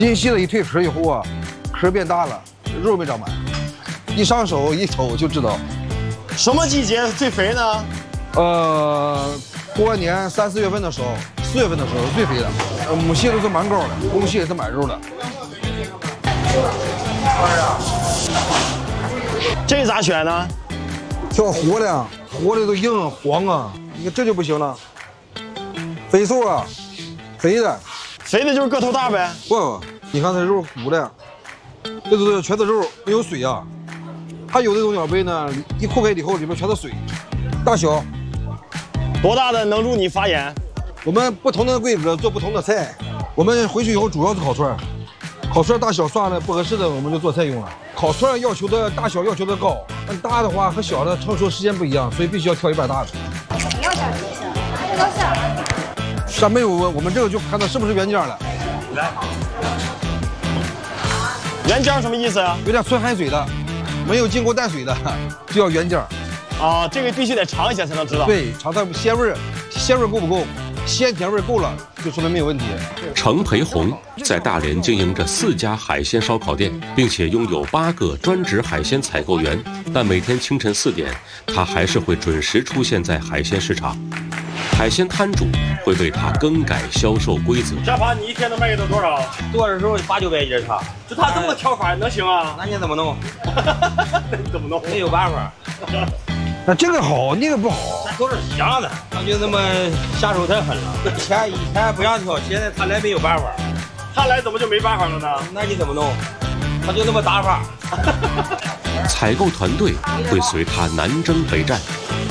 新吸了一蜕壳以后啊，壳变大了，肉没长满，一上手一瞅就知道。 什么季节最肥呢？ 过年3、4月份的时候，4月份的时候是最肥的。母蟹都是蛮高的，公蟹也是蛮肉的。 这咋选呢？ 挑活的，活的都硬黄啊，你看这就不行了。肥瘦啊，肥的。 肥的就是个头大呗。 不，你看它肉鼓的，这都是全是肉，没有水啊。它有的种鸟杯呢，一扩开以后里面全是水，大小。 多大的能入你法眼？ 我们不同的规格做不同的菜。我们回去以后主要是烤串，烤串大小算了不合适的我们就做菜用了。烤串要求的大小要求的高，但大的话和小的成熟时间不一样，所以必须要挑一半大的。 你要小几斤？这都小。 上面有我们这个就看它是不是原浆了。 来，原浆什么意思啊？ 有点纯含水的，没有经过淡水的，就叫原浆。 啊，这个必须得尝一下才能知道。 对，尝它鲜味够不够，鲜甜味够了，就说明没有问题。 程培红在大连经营着4家海鲜烧烤店，并且拥有8个专职海鲜采购员。但每天清晨4点，他还是会准时出现在海鲜市场。海鲜摊主会为他更改销售规则。 下盘你一天能卖给他多少？ 多的时候8、9百斤差。 就他这么挑法能行啊？ 那你怎么弄？ 那你怎么弄？ 没有办法。 那这个好，那个不好， 那都是想的，他就那么下手太狠了。以前不让挑，现在他来没有办法。 他来怎么就没办法了呢？ 那你怎么弄？他就那么打法。 采购团队会随他南征北战。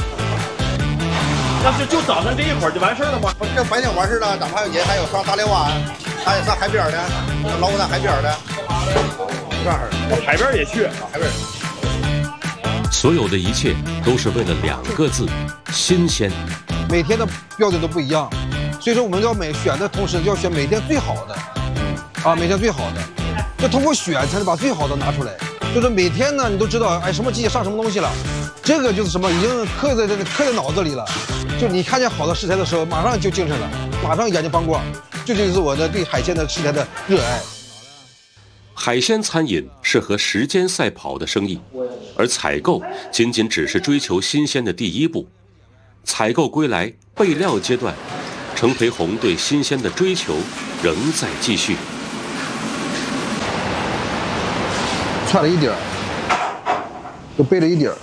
那就早上这一会儿就完事儿了吗？ 这白天完事了，咱们还有上大连湾，还有上海边的，老虎山海边的，这样我海边也去， 海边。 所有的一切都是为了2个字：新鲜。 每天的标准都不一样，所以说我们要选的同时要选每天最好的，啊，每天最好的，就通过选才能把最好的拿出来。就是每天呢，你都知道，哎，什么季节上什么东西了，这个就是什么，已经刻在脑子里了。就你看见好的食材的时候，马上就精神了，马上眼睛放光，这就是我的对海鲜的食材的热爱。 海鲜餐饮是和时间赛跑的生意，而采购仅只是追求新鲜的第一步。采购归来，备料阶段，程培红对新鲜的追求仍在继续。 串了一点儿，就备了一点儿。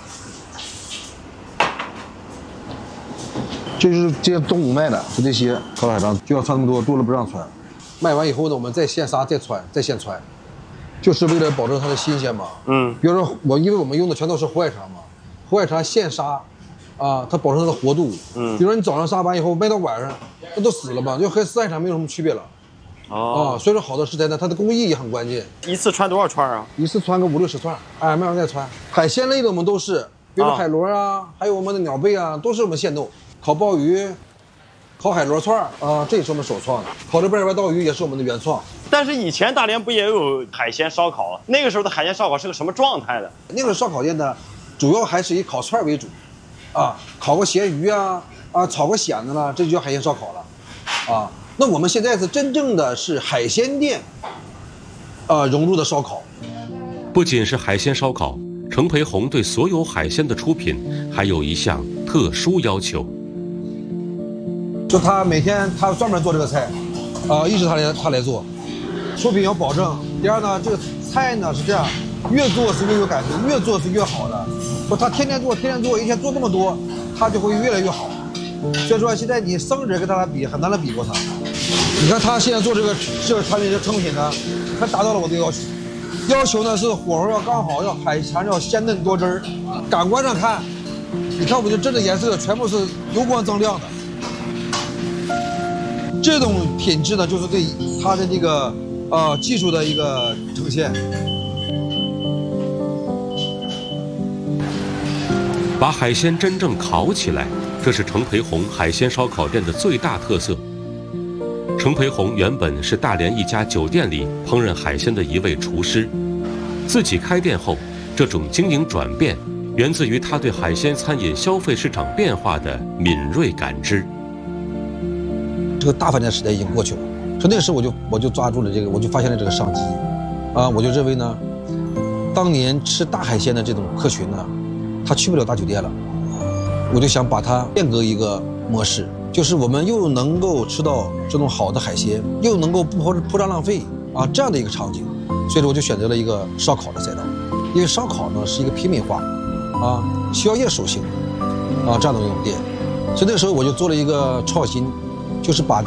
这就是今天中午卖的，就这些烤海肠就要穿那么多，多了不让穿。卖完以后呢，我们再现杀，再穿，再现穿。就是为了保证它的新鲜嘛。比如说因为我们用的全都是活海肠嘛，活海肠现杀，啊，它保证它的活度。比如说你早上杀完以后卖到晚上，那都死了嘛，就和死海肠没有什么区别了。所以说好的食材呢，它的工艺也很关键。 一次穿多少串啊？ 一次穿个5、60串，哎，卖完再穿。海鲜类的我们都是，比如说海螺啊，还有我们的鸟贝啊，都是我们现弄。烤鲍鱼。烤海螺串啊，这也是我们首创的。烤的贝尔湾刀鱼也是我们的原创。 但是以前大连不也有海鲜烧烤？那个时候的海鲜烧烤是个什么状态的？ 那个烧烤店呢，主要还是以烤串为主，啊，烤个咸鱼啊，炒个蚬子啦，这就叫海鲜烧烤了，啊。那我们现在是真正的是海鲜店，融入的烧烤。 不仅是海鲜烧烤，程培红对所有海鲜的出品还有一项特殊要求。 就他每天他专门做这个菜，一直他来做，出品要保证。第二呢，这个菜呢是这样，越做是越有感觉，越做是越好的。说他天天做，一天做这么多，他就会越来越好。所以说现在你生人跟他比很难的比过他。你看他现在做这个产品的成品呢，他达到了我的要求。要求呢是火候要刚好，要海肠要鲜嫩多汁儿。感官上看，你看我们的针的颜色全部是油光锃亮的。这种品质呢，就是对它的这个技术的一个呈现。 把海鲜真正烤起来，这是程培红海鲜烧烤店的最大特色。程培红原本是大连一家酒店里烹饪海鲜的一位厨师，自己开店后，这种经营转变源自于他对海鲜餐饮消费市场变化的敏锐感知。 这个大饭店时代已经过去了， 所以那个时候我就抓住了这个，我就发现了这个商机，啊，我就认为呢，当年吃大海鲜的这种客群呢，他去不了大酒店了，我就想把它变革一个模式，就是我们又能够吃到这种好的海鲜，又能够不铺张浪费啊这样的一个场景，所以说我就选择了一个烧烤的赛道，因为烧烤呢是一个平民化，啊，宵夜属性，啊这样的一种店，所以那个时候我就做了一个创新，就是把